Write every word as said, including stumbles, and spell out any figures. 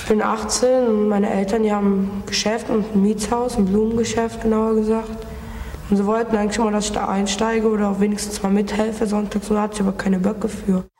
Ich bin achtzehn und meine Eltern, die haben ein Geschäft und ein Mietshaus, ein Blumengeschäft genauer gesagt. Und sie wollten eigentlich schon mal, dass ich da einsteige oder auch wenigstens mal mithelfe sonntags, und da hatte ich aber keine Böcke für.